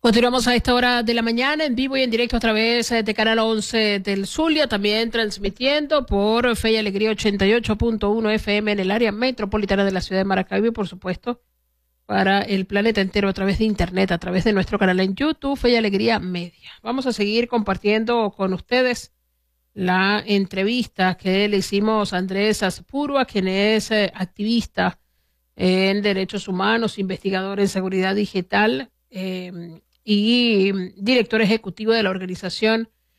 Continuamos a esta hora de la mañana en vivo y en directo a través de Canal 11 del Zulia, también transmitiendo por Fe y Alegría 88.1 FM en el área metropolitana de la ciudad de Maracaibo y por supuesto para el planeta entero a través de internet, a través de nuestro canal en YouTube, Fe y Alegría Media. Vamos a seguir compartiendo con ustedes la entrevista que le hicimos a Andrés Azpurua, quien es activista en derechos humanos, investigador en seguridad digital, y director ejecutivo de la organización